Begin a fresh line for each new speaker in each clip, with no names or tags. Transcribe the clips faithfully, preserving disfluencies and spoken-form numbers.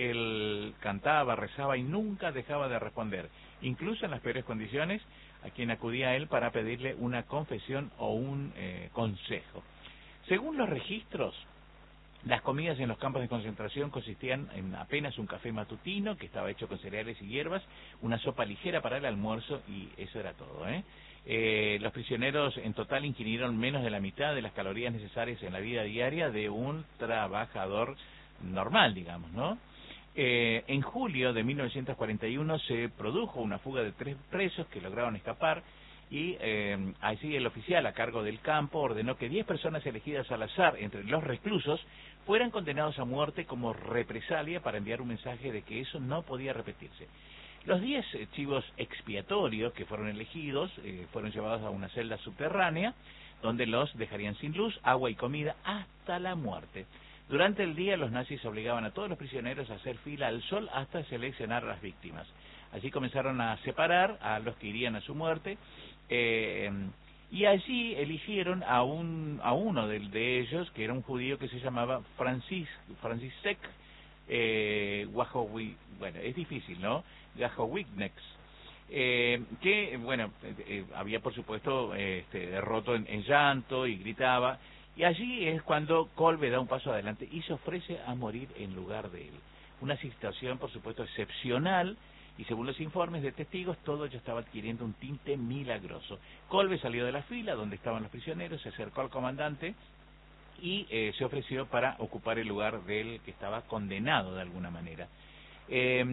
Él cantaba, rezaba y nunca dejaba de responder, incluso en las peores condiciones, a quien acudía a él para pedirle una confesión o un eh, consejo. Según los registros, las comidas en los campos de concentración consistían en apenas un café matutino, que estaba hecho con cereales y hierbas, una sopa ligera para el almuerzo, y eso era todo, ¿eh? Eh, los prisioneros en total ingirieron menos de la mitad de las calorías necesarias en la vida diaria de un trabajador normal, digamos, ¿no? Eh, en julio de mil novecientos cuarenta y uno se produjo una fuga de tres presos que lograron escapar, y eh, así el oficial a cargo del campo ordenó que diez personas elegidas al azar entre los reclusos fueran condenados a muerte como represalia para enviar un mensaje de que eso no podía repetirse. Los diez eh, chivos expiatorios que fueron elegidos eh, fueron llevados a una celda subterránea donde los dejarían sin luz, agua y comida hasta la muerte. Durante el día los nazis obligaban a todos los prisioneros a hacer fila al sol hasta seleccionar a las víctimas. Así comenzaron a separar a los que irían a su muerte, eh, y allí eligieron a un a uno de, de ellos, que era un judío que se llamaba Francis, Francisek eh, Wachowicz, bueno, es difícil, ¿no? Wachowicz, eh, que, bueno, eh, había por supuesto eh, este, roto en, en llanto y gritaba, y allí es cuando Kolbe da un paso adelante y se ofrece a morir en lugar de él. Una situación, por supuesto, excepcional, y según los informes de testigos, todo ello estaba adquiriendo un tinte milagroso. Kolbe salió de la fila donde estaban los prisioneros, se acercó al comandante y eh, se ofreció para ocupar el lugar del que estaba condenado de alguna manera. Eh,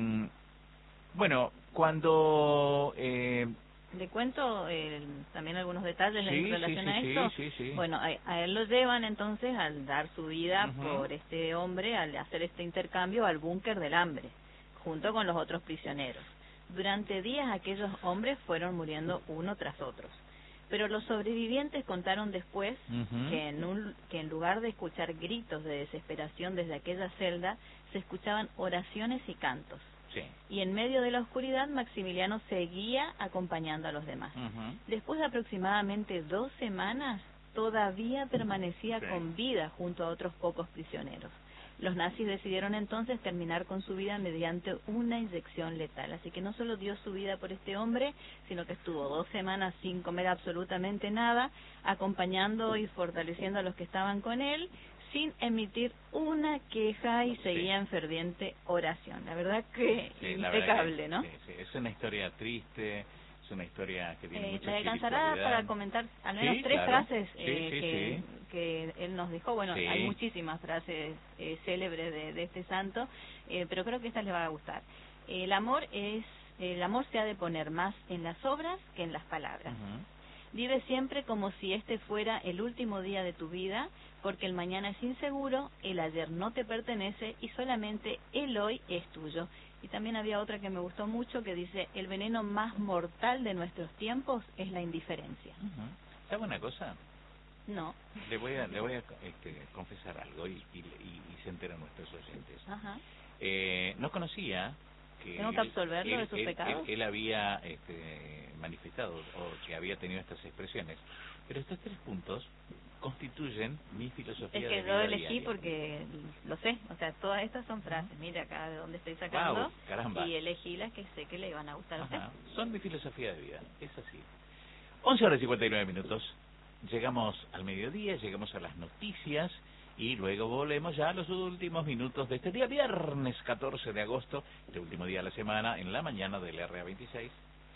bueno, cuando... Eh,
Le cuento eh, también algunos detalles
sí,
en relación
sí,
a
sí,
esto.
sí, sí.
Bueno, a, a él lo llevan entonces al dar su vida
Uh-huh.
por este hombre, al hacer este intercambio al búnker del hambre, junto con los otros prisioneros. Durante días aquellos hombres fueron muriendo uno tras otro. Pero los sobrevivientes contaron después
uh-huh.
que, en un, que en lugar de escuchar gritos de desesperación desde aquella celda, se escuchaban oraciones y cantos.
Sí.
Y en medio de la oscuridad, Maximiliano seguía acompañando a los demás.
Uh-huh.
Después de aproximadamente dos semanas, todavía permanecía
sí.
con vida junto a otros pocos prisioneros. Los nazis decidieron entonces terminar con su vida mediante una inyección letal. Así que no solo dio su vida por este hombre, sino que estuvo dos semanas sin comer absolutamente nada, acompañando y fortaleciendo a los que estaban con él, sin emitir una queja, y seguía sí. en ferviente oración. La verdad que sí, impecable, que, ¿no?
Sí, sí. Es una historia triste, es una historia que tiene
eh,
mucha
¿Le alcanzará para comentar al menos
sí,
tres
claro.
frases
sí,
eh,
sí,
que,
sí.
que él nos dejó? Bueno,
sí.
hay muchísimas frases eh, célebres de, de este santo, eh, pero creo que esta les va a gustar. El amor es el amor se ha de poner más en las obras que en las palabras. Uh-huh. Vive siempre como si este fuera el último día de tu vida, porque el mañana es inseguro, el ayer no te pertenece y solamente el hoy es tuyo. Y también había otra que me gustó mucho que dice: el veneno más mortal de nuestros tiempos es la indiferencia.
Uh-huh. ¿Sabe una cosa?
No.
Le voy a, le voy a este, confesar algo, y, y, y, y se enteran nuestros oyentes.
Ajá.
Eh, no conocía que
¿Tengo que absolverlo
él,
de sus
él,
pecados?
Él, él había este, manifestado o que había tenido estas expresiones, pero estos tres puntos constituyen mi filosofía de vida.
Es que yo elegí
diaria.
Porque lo sé, o sea, todas estas son frases, mire acá de donde estoy sacando,
wow, caramba.
Y elegí las que sé que le iban a gustar a usted.
Ajá. Son mi filosofía de vida, es así. once horas y cincuenta y nueve minutos, llegamos al mediodía, llegamos a las noticias, y luego volvemos ya a los últimos minutos de este día, viernes catorce de agosto, este último día de la semana, en la mañana del R A veintiséis.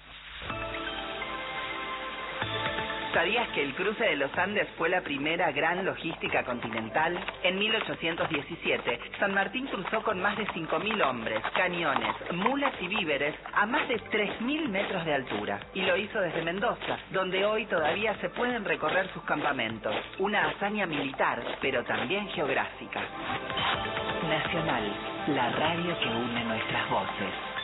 ¿Sabías que el cruce de los Andes fue la primera gran logística continental? En mil ochocientos diecisiete, San Martín cruzó con más de cinco mil hombres, cañones, mulas y víveres a más de tres mil metros de altura. Y lo hizo desde Mendoza, donde hoy todavía se pueden recorrer sus campamentos. Una hazaña militar, pero también geográfica. Nacional, la radio que une nuestras voces.